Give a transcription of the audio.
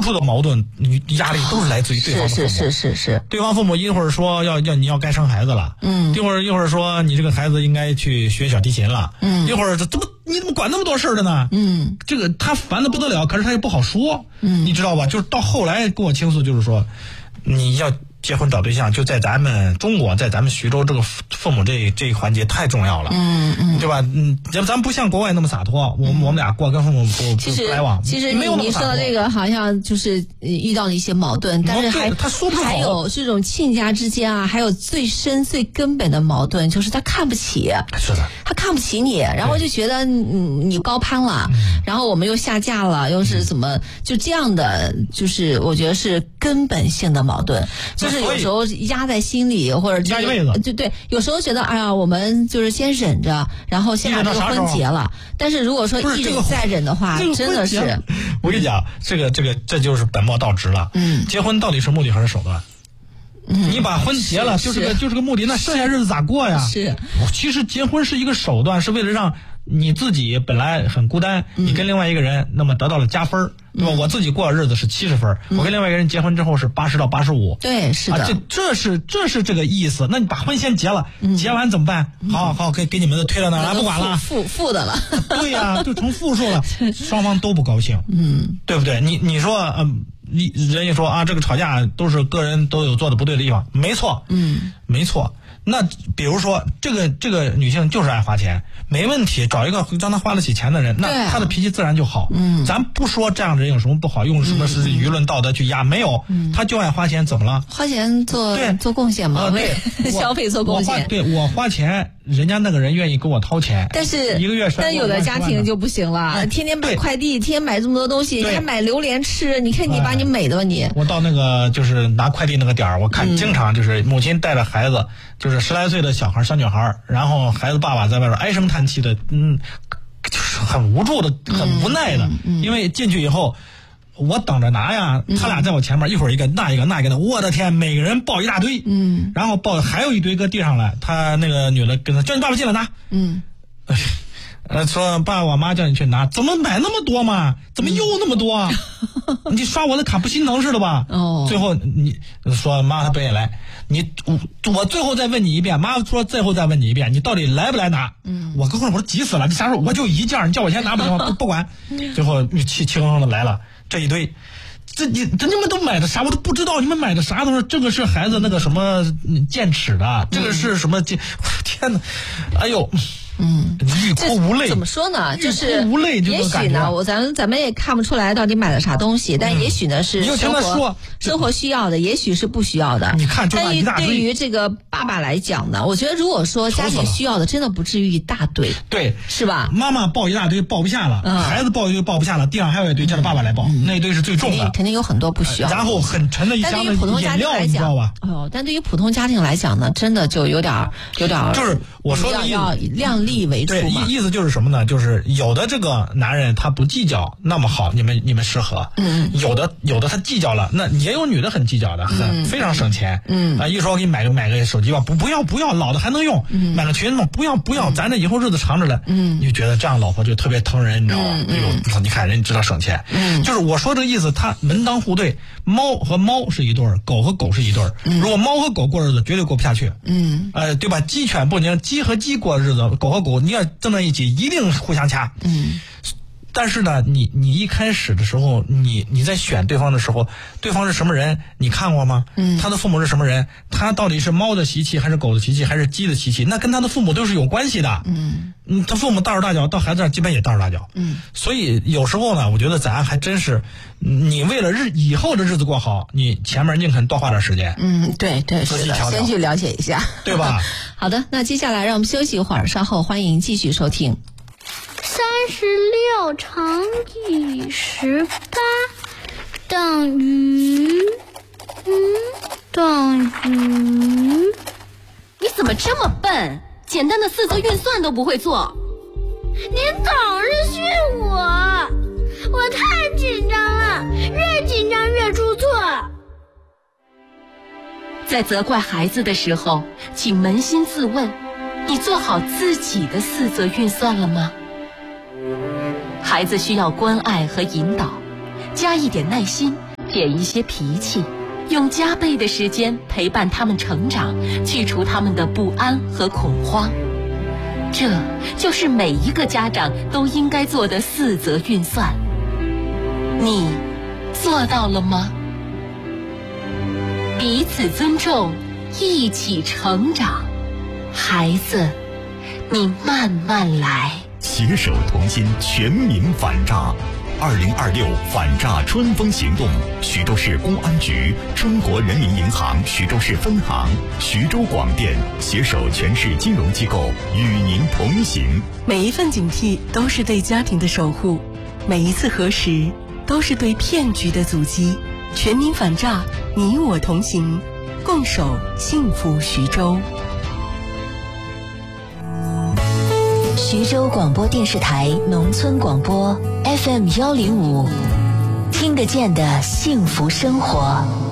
处的矛盾压力都是来自于对方的父母。 是。 对方父母一会儿说你要该生孩子了，一会儿说你这个孩子应该去学小提琴了，一会儿你怎么管那么多事儿的呢？这个他烦得不得了，可是他又不好说，你知道吧？就是到后来跟我倾诉，就是说你要结婚找对象，就在咱们中国，在咱们徐州这个父母这一环节太重要了，对吧？咱不像国外那么洒脱，我们俩跟父母不来往。 其实你说到这个，好像就是遇到了一些矛盾，但是他说不出口。 还有这种亲家之间啊，还有最深最根本的矛盾，就是他看不起， 是的， 他看不起你，然后就觉得你高攀了，然后我们又下嫁了，又是怎么就这样的，就是我觉得是根本性的矛盾，就是有时候压在心里，或者压一辈子， 对，有时候觉得哎呀，我们就是先忍着，然后先把这个婚结了。但是如果说一忍再忍的话，真的是， 我跟你讲，这就是本末倒置了。结婚到底是目的还是手段？你把婚结了，就是个目的，那剩下日子咋过呀？ 是， 其实结婚是一个手段，是为了让你自己本来很孤单，你跟另外一个人那么得到了加分，对吧？我自己过的日子是70分，我跟另外一个人结婚之后是80到85。 对，是的， 这是这个意思。那你把婚先结了，结完怎么办？好，给你们的推到那儿，不管了， 负的了。 对呀，就成负数了，双方都不高兴，对不对？你说人家说啊，这个吵架都是个人都有做的不对的地方，没错，没错。那比如说这个女性就是爱花钱，没问题，找一个让她花得起钱的人，那她的脾气自然就好。咱不说这样的人有什么不好，用什么是舆论道德去压，没有，她就爱花钱，怎么了？ 花钱做贡献嘛， 对， 消费做贡献。 我花钱，人家那个人愿意给我掏钱， 但是一个月， 但有的家庭就不行了，天天买快递，天天买这么多东西，还买榴莲吃，你看你把你美的吧你。 我到那个就是拿快递那个点儿，我看经常就是母亲带着孩子，就是10来岁的小女孩，然后孩子爸爸在外边唉声叹气的，就是很无助的，很无奈的，因为进去以后。我等着拿呀，他俩在我前面，一会儿一个那一个，我的天，每个人抱一大堆，然后还有一堆搁地上来，他那个女的跟他叫你爸爸进来拿，说爸我妈叫你去拿，怎么买那么多嘛？怎么又那么多啊？你刷我的卡不心疼似的吧？最后你说妈他不愿意来，我最后再问你一遍，妈说最后再问你一遍，你到底来不来拿？我跟我说急死了，你啥时候我就一件，你叫我先拿不行吗？不管，最后气哼哼的来了。这一堆，你们都买的啥？我都不知道你们买的啥。都是这个是孩子那个什么剑齿的，这个是什么？天哪！哎呦，欲哭无泪。 怎么说呢？就是欲哭无泪， 也许呢，咱们也看不出来到底买了啥东西，但也许呢是生活需要的，也许是不需要的。 你看， 但对于这个爸爸来讲呢，我觉得如果说家庭需要的，真的不至于一大堆， 对， 是吧？ 妈妈抱一大堆抱不下了，孩子抱一堆抱不下了，地上还有一堆叫着爸爸来抱，那一堆是最重的， 肯定有很多不需要。 然后很沉的一箱的饮料，你知道吧？ 但对于普通家庭来讲呢，真的就有点， 就是我说的要量力为出嘛。 意思就是什么呢？就是有的这个男人他不计较那么好，你们适合。有的他计较了，那也有女的很计较的，非常省钱。一说给你买个手机吧，不要，老的还能用。买个裙子嘛，不要，咱这以后日子长着了。你就觉得这样老婆就特别疼人，你知道吗？你看人知道省钱。就是我说这个意思，他门当户对，猫和猫是一对儿，狗和狗是一对儿。如果猫和狗过日子，绝对过不下去。对吧？鸡犬不宁，鸡和鸡过日子，狗和狗你要正在一起，一定互相掐。但是呢，你一开始的时候，你在选对方的时候，对方是什么人，你看过吗？他的父母是什么人？他到底是猫的习气，还是狗的习气，还是鸡的习气？那跟他的父母都是有关系的。他父母大手大脚，到孩子那基本也大手大脚。所以有时候呢，我觉得咱还真是，你为了以后的日子过好，你前面宁肯多花点时间。 对，是的，先去了解一下， 对吧？ 好的，那接下来让我们休息一会儿，稍后欢迎继续收听。 36乘以18等于你怎么这么笨？简单的4则运算都不会做。 您总是训我太紧张了，越紧张越出错。 在责怪孩子的时候，请扪心自问，你做好自己的4则运算了吗？孩子需要关爱和引导，加一点耐心， 点一些脾气，用加倍的时间陪伴他们成长，去除他们的不安和恐慌。这就是每一个家长都应该做的4则运算。你做到了吗？彼此尊重，一起成长。孩子，你慢慢来。 携手同心，全民反诈。2026反诈春风行动，徐州市公安局、中国人民银行徐州市分行、徐州广电携手全市金融机构与您同行。 每一份警惕都是对家庭的守护，每一次核实都是对骗局的阻击。全民反诈，你我同行，共守幸福徐州。 徐州广播电视台农村广播 FM105，听得见的幸福生活。